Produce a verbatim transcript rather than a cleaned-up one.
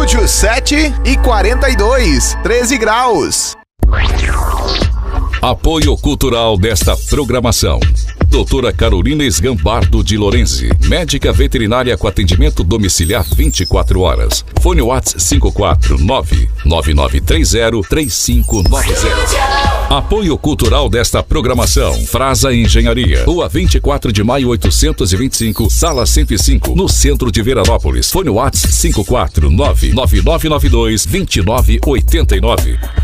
Estúdio sete e quarenta e dois, treze graus. Apoio cultural desta programação: doutora Carolina Esgambardo de Lorenzi, médica veterinária com atendimento domiciliar vinte e quatro horas. Fone WhatsApp cinco quatro nove nove nove três zero três cinco nove zero. Apoio cultural desta programação: Frasa Engenharia, Rua vinte e quatro de maio oitocentos e vinte e cinco, Sala cento e cinco, no centro de Veranópolis. Fone WhatsApp cinco quatro nove nove nove nove dois dois nove oito nove.